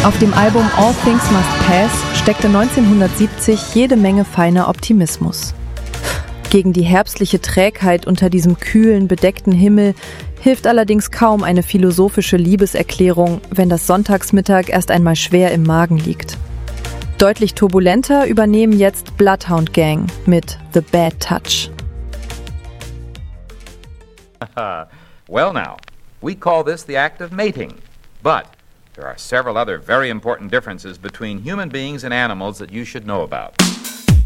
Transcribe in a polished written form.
Auf dem Album All Things Must Pass steckte 1970 jede Menge feiner Optimismus. Gegen die herbstliche Trägheit unter diesem kühlen, bedeckten Himmel hilft allerdings kaum eine philosophische Liebeserklärung, wenn das Sonntagsmittag erst einmal schwer im Magen liegt. Deutlich turbulenter übernehmen jetzt Bloodhound Gang mit The Bad Touch. Well now, we call this the act of mating, but there are several other very important differences between human beings and animals that you should know about.